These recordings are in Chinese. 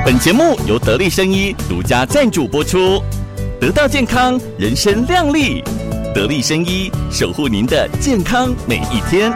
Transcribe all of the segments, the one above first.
本节目由得力生医独家赞助播出，得到健康，人生亮丽。得力生医，守护您的健康每一天。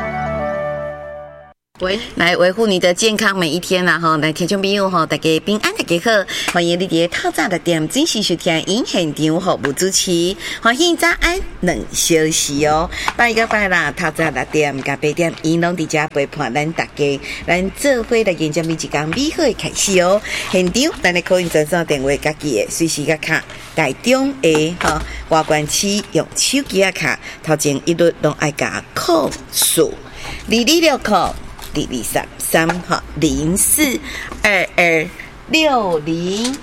来维护你的健康每一天啦吼！来听众朋友吼，大家平安大家好，欢迎你伫透早6点准时收听因现场服务主持，欢迎早安2小时哦，拜个拜啦！透早6点甲8点，因拢伫遮陪伴咱大家，咱做伙来迎接每一天美好的开始哦。现场咱的口音专线电话，家己的随时甲卡，台中的吼外关区用手机啊卡，头前一律拢爱加扣数226扣。2233哈0422602233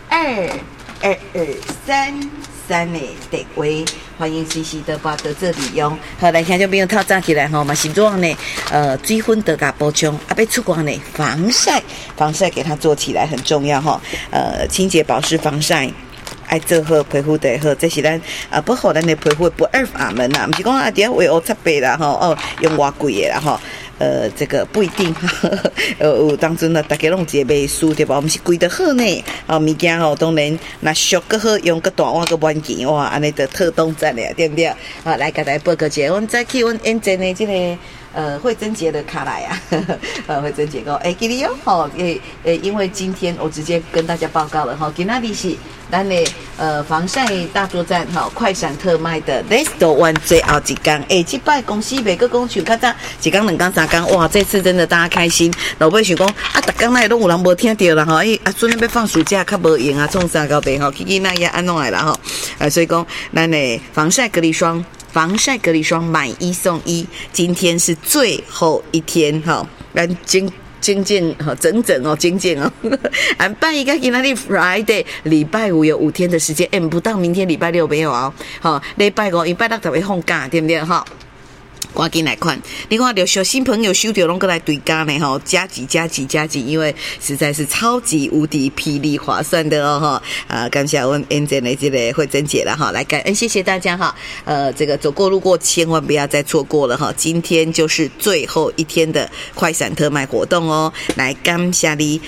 的电话，欢迎随时的把到这里用。好，来听众朋友透早起来吼，嘛是做呢水分得加补充，要出光呢防晒给它做起来很重要哈。清洁保湿防晒。爱做好皮肤的好，这是咱不好咱的皮肤不二法门啦，不是讲啊，底下为黑擦白啦吼，哦，用偌贵的啦吼，这个不一定，有当中呢，大家拢一个卖书对吧？我们是贵得好呢，物件吼，当然那俗个好，用个大碗个碗钱哇，安尼就特动赞了，对不对？好，来给大家报个节，阮再去阮演真的这个。慧珍姐的卡来啊，慧珍姐讲，今天哦，因为今天我直接跟大家报告了哈，今天是咱的防晒大作战哈，快闪特卖的 Let's Do One 最后一天，这摆公司每个讲像较早一天2天3天，哇，这次真的大家开心，老爸想讲啊，逐天那拢有人无听到啦哈，孙要放暑假较无用啊，创啥到底哈，去那也安弄来啦哈，所以讲咱的防晒隔离霜买1送1，今天是最后一天哈，咱精简哈，整哦，精简哦，俺办一个今天的 Friday， 礼拜5有5天的时间，不到明天礼拜6没有哦，好，礼拜5、礼拜6才会放假，对不对哈？赶紧来看，你看到小新朋友收到拢过来对家呢吼，加急，因为实在是超级无敌霹雳划算的哦哈！感谢我们恩珍的这个慧珍姐了哈，来感恩谢谢大家哈，这个走过路过千万不要再错过了哈，今天就是最后一天的快闪特卖活动哦，来感谢你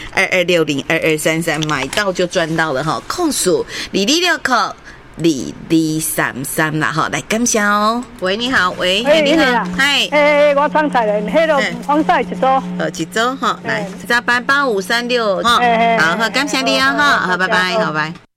22602233买到就赚到了哈，控数226扣。2233啦哈，来感谢哦。喂，你好，喂，你好，嗨， 我创菜人，迄个防晒一组， 一组哈，来，早班8536哈，好，感谢你啊哈，好，拜拜，好拜。